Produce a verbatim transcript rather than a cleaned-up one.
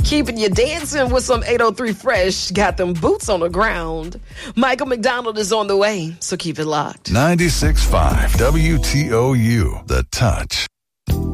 Keeping you dancing with some eight oh three Fresh. Got them boots on the ground. Michael McDonald is on the way, so keep it locked. ninety-six point five W T O U, The Touch.